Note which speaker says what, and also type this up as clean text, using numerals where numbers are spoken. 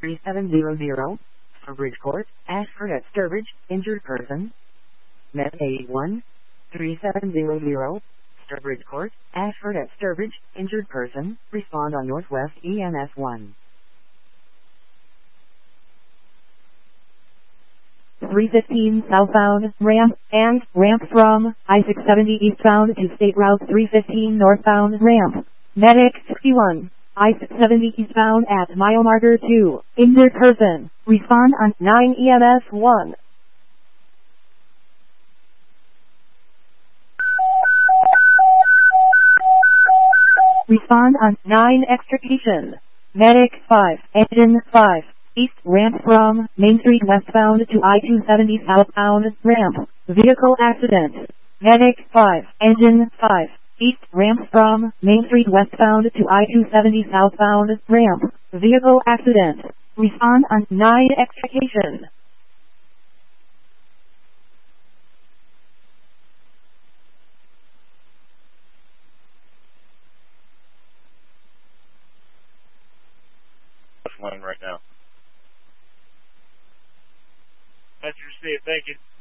Speaker 1: 3700, Sturbridge Court, Ashford at Sturbridge, injured person. Med 81, 3700, Sturbridge Court, Ashford at Sturbridge, injured person, respond on Northwest EMS 1.
Speaker 2: 315 southbound, ramp, and ramp from I-670 eastbound to State Route 315 northbound, ramp. Medic 61, I-670 eastbound at mile marker 2, injured person, respond on 9 EMS 1. Respond on 9 extrication. Medic 5, engine 5. East ramp from Main Street westbound to I-270 southbound, ramp. Vehicle accident. Medic 5, engine 5. East ramp from Main Street westbound to I-270 southbound, ramp. Vehicle accident. Respond on 9 extrication.
Speaker 3: Line right now. Passenger Steve, thank you.